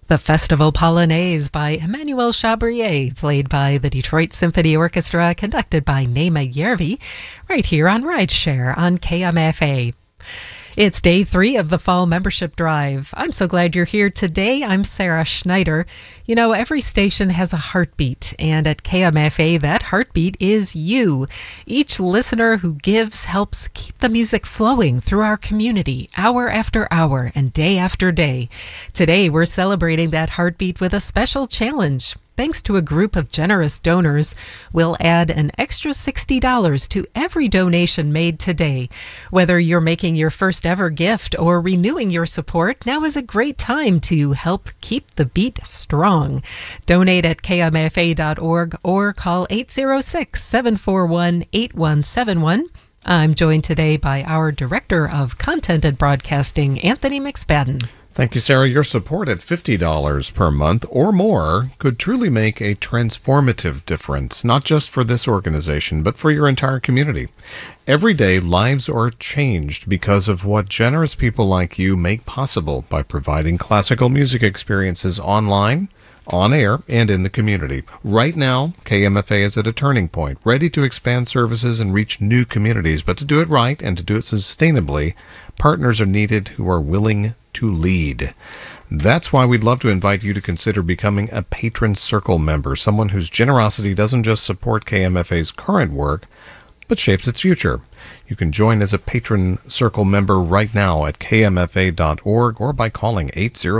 The Festival Polonaise by Emmanuel Chabrier, played by the Detroit Symphony Orchestra, conducted by Naima Yervi, right here on Rideshare on KMFA. It's day 3 of the fall membership drive. I'm so glad you're here today. I'm Sarah Schneider. You know, every station has a heartbeat, and at KMFA, that heartbeat is you. Each listener who gives helps keep the music flowing through our community, hour after hour and day after day. Today, we're celebrating that heartbeat with a special challenge. Thanks to a group of generous donors, we'll add an extra $60 to every donation made today. Whether you're making your first ever gift or renewing your support, now is a great time to help keep the beat strong. Donate at kmfa.org or call 806-741-8171. I'm joined today by our Director of Content and Broadcasting, Anthony McSpadden. Thank you, Sarah. Your support at $50 per month or more could truly make a transformative difference, not just for this organization, but for your entire community. Every day, lives are changed because of what generous people like you make possible by providing classical music experiences online, on air, and in the community. Right now, KMFA is at a turning point, ready to expand services and reach new communities, but to do it right and to do it sustainably, partners are needed who are willing to lead. That's why we'd love to invite you to consider becoming a Patron Circle member, someone whose generosity doesn't just support KMFA's current work, but shapes its future. You can join as a Patron Circle member right now at kmfa.org or by calling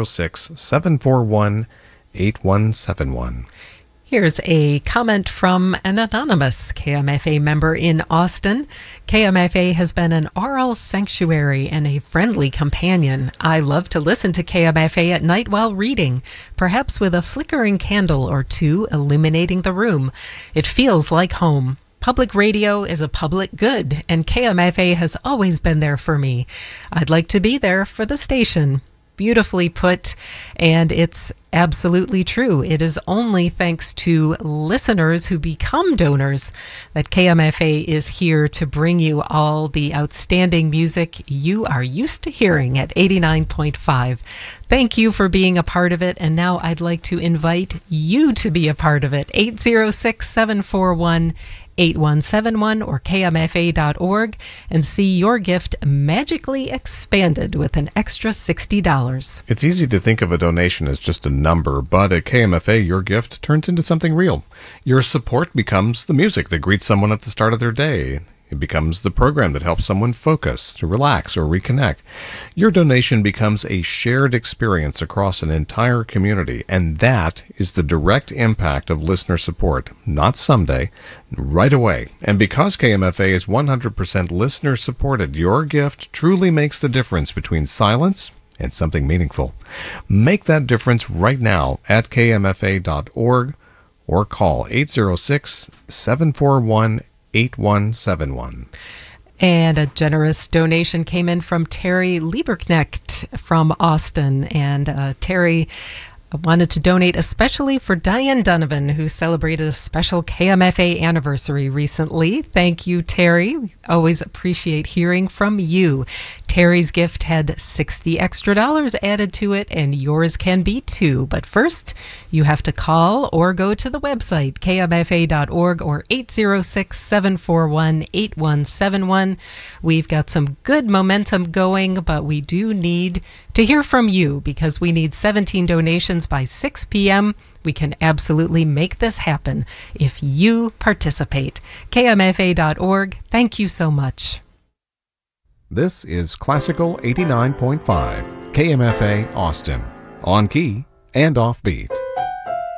806-741-8171. Here's a comment from an anonymous KMFA member in Austin. KMFA has been an oral sanctuary and a friendly companion. I love to listen to KMFA at night while reading, perhaps with a flickering candle or two illuminating the room. It feels like home. Public radio is a public good, and KMFA has always been there for me. I'd like to be there for the station. Beautifully put, and it's absolutely true. It is only thanks to listeners who become donors that KMFA is here to bring you all the outstanding music you are used to hearing at 89.5. Thank you for being a part of it, and now I'd like to invite you to be a part of it. 806-741-8171 or kmfa.org and see your gift magically expanded with an extra $60. It's easy to think of a donation as just a number, but at KMFA, your gift turns into something real. Your support becomes the music that greets someone at the start of their day. It becomes the program that helps someone focus, to relax, or reconnect. Your donation becomes a shared experience across an entire community, and that is the direct impact of listener support, not someday, right away. And because KMFA is 100% listener-supported, your gift truly makes the difference between silence and something meaningful. Make that difference right now at kmfa.org or call 806-741-8171. And a generous donation came in from Terry Lieberknecht from Austin. And Terry wanted to donate especially for Diane Donovan, who celebrated a special KMFA anniversary recently. Thank you, Terry. We always appreciate hearing from you. Terry's gift had $60 extra added to it, and yours can be too. But first, you have to call or go to the website, kmfa.org or 806-741-8171. We've got some good momentum going, but we do need to hear from you because we need 17 donations by 6 p.m. We can absolutely make this happen if you participate. kmfa.org. Thank you so much. This is Classical 89.5, KMFA Austin, on key and offbeat.